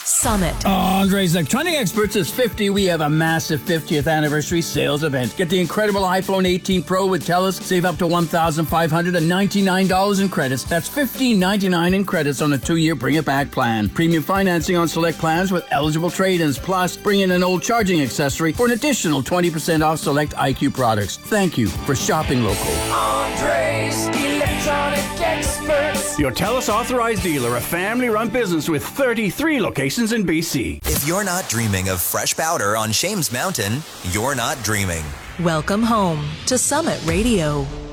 Summit. Andre's Electronic Experts is 50. We have a massive 50th anniversary sales event. Get the incredible iPhone 18 Pro with TELUS. Save up to $1,599 in credits. That's $1,599 in credits on a 2-year Bring It Back plan. Premium financing on select plans with eligible trade-ins. Plus, bring in an old charging accessory for an additional 20% off select IQ products. Thank you for shopping local. Andre's Electronic Experts. Your TELUS authorized dealer, a family-run business with 33 locations in BC. If you're not dreaming of fresh powder on Shames Mountain, you're not dreaming. Welcome home to Summit Radio.